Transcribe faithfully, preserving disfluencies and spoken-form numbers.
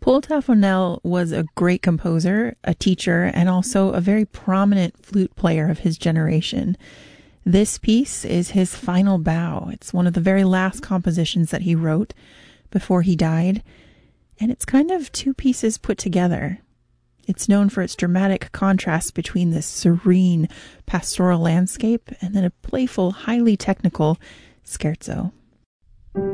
Paul Taffanel was a great composer, a teacher, and also a very prominent flute player of his generation. This piece is his final bow. It's one of the very last compositions that he wrote before he died, and it's kind of two pieces put together. It's known for its dramatic contrast between this serene pastoral landscape and then a playful, highly technical scherzo.